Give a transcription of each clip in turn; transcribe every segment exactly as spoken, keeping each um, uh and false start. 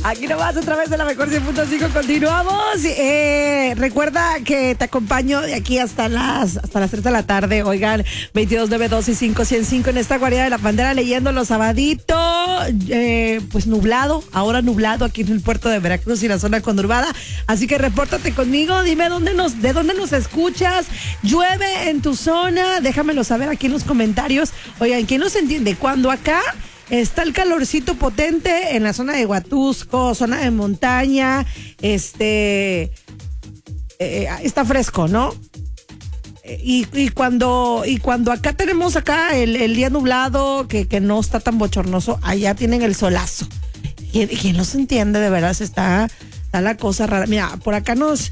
Aquí nomás a través de la mejor cien punto cinco continuamos. Eh, recuerda que te acompaño de aquí hasta las hasta las tres de la tarde. Oigan, veintidós, novecientos doce y cinco ciento cinco en esta guarida de la bandera leyendo los sabaditos. Eh, pues nublado, ahora nublado aquí en el puerto de Veracruz y la zona conurbada. Así que repórtate conmigo, dime dónde nos, de dónde nos escuchas. Llueve en tu zona, déjamelo saber aquí en los comentarios. Oigan, ¿quién nos entiende? Cuando acá está el calorcito potente en la zona de Huatusco, zona de montaña, este, eh, está fresco, ¿no? Y, y cuando y cuando acá tenemos acá el, el día nublado, que, que no está tan bochornoso, allá tienen el solazo. ¿Quién, quién los entiende? De verdad, se está, está la cosa rara. Mira, por acá nos,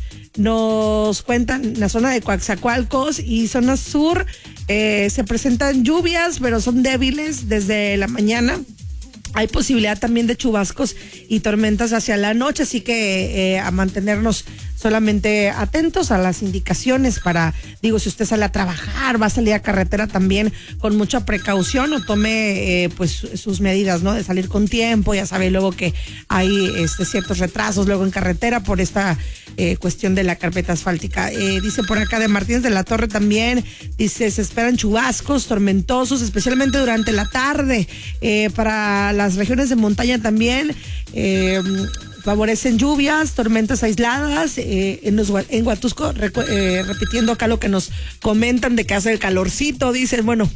nos cuentan la zona de Coaxacualcos y zona sur, eh, se presentan lluvias, pero son débiles desde la mañana. Hay posibilidad también de chubascos y tormentas hacia la noche, así que eh, a mantenernos solamente atentos a las indicaciones para, digo, si usted sale a trabajar, va a salir a carretera también con mucha precaución o tome eh, pues sus medidas, ¿no? De salir con tiempo, ya sabe luego que hay este, ciertos retrasos luego en carretera por esta eh, cuestión de la carpeta asfáltica. Eh, dice por acá de Martínez de la Torre también, dice, se esperan chubascos tormentosos, especialmente durante la tarde, eh, para las regiones de montaña también, eh, favorecen lluvias, tormentas aisladas, eh, en, los, en Huatusco, recu- eh, repitiendo acá lo que nos comentan de que hace el calorcito, dicen, bueno,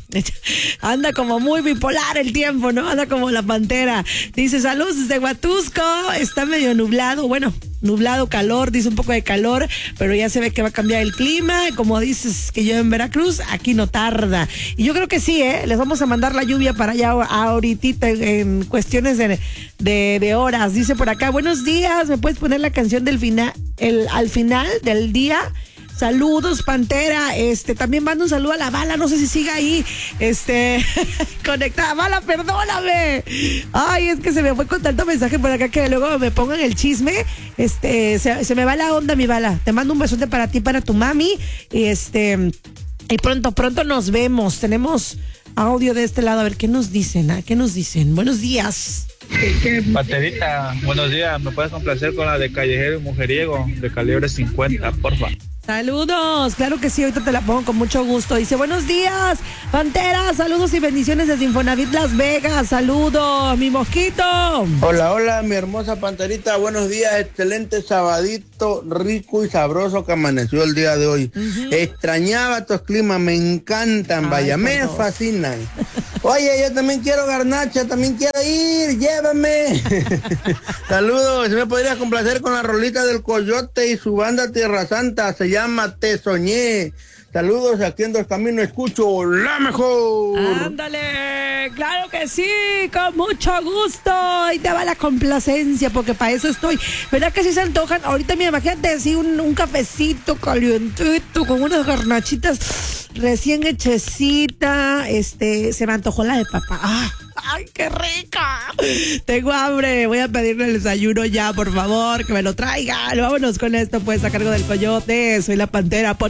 anda como muy bipolar el tiempo, ¿no? Anda como la pantera. Dice, saludos desde Huatusco, está medio nublado, bueno, nublado, calor, dice un poco de calor, pero ya se ve que va a cambiar el clima, como dices que yo en Veracruz, aquí no tarda. Y yo creo que sí, ¿eh? Les vamos a mandar la lluvia para allá ahorita en, en cuestiones de, de, de horas. Dice por acá, buenos días, ¿me puedes poner la canción del final, el, al final del día? Saludos, Pantera. Este, también mando un saludo a la Bala, no sé si siga ahí, este, conectada. Bala, perdóname. Ay, es que se me fue con tanto mensaje por acá que luego me pongan el chisme. Este, se, se me va la onda, mi Bala. Te mando un besote para ti, para tu mami. Y este, y pronto, pronto nos vemos. Tenemos audio de este lado, a ver qué nos dicen, ¿ah? ¿Qué nos dicen? Buenos días. Baterita, buenos días. ¿Me puedes complacer con la de Callejero y Mujeriego de calibre cincuenta, porfa? Saludos, claro que sí, ahorita te la pongo con mucho gusto. Dice, buenos días, Pantera, saludos y bendiciones desde Infonavit Las Vegas, saludos, mi mosquito. Hola, hola, mi hermosa Panterita, buenos días, excelente sabadito, rico y sabroso que amaneció el día de hoy. Uh-huh. Extrañaba estos climas, me encantan, Ay, vaya, me Dios. fascinan. Oye, yo también quiero garnacha, también quiero ir, llévame. Saludos, ¿me podrías complacer con la rolita del Coyote y su banda Tierra Santa? Se llama Te Soñé. Saludos, aquí en Dos Caminos escucho la mejor. Ándale, claro que sí, con mucho gusto. Y te va la complacencia, porque para eso estoy. ¿Verdad que sí se antojan? Ahorita, mira, imagínate así un, un cafecito calientito con unas garnachitas recién hechecita. Este, se me antojó la de papá. ¡Ah! ¡Ay, qué rica! Tengo hambre, voy a pedirle el desayuno ya, por favor, que me lo traigan. Vámonos con esto, pues, a cargo del Coyote. Soy la Pantera. Por